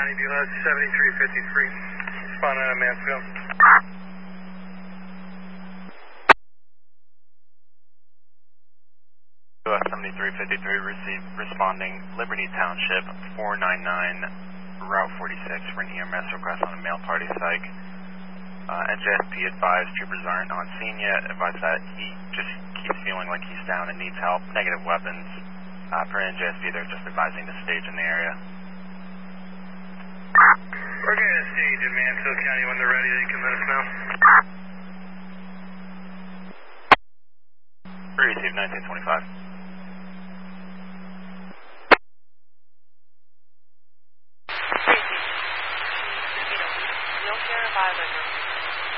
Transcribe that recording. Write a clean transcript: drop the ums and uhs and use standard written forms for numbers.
County, BLS 7353. Responding on Mansfield. BLS 7353 received responding Liberty Township 499 Route 46 for an EMS request on a male party psych. NJSP advised troopers aren't on scene yet, advised that he just keeps feeling like he's down and needs help. Negative weapons. Per NJSP, they're just advising to stage in the area. We're going to stage in Mansfield County. When they're ready, they can let us know. Received 1925.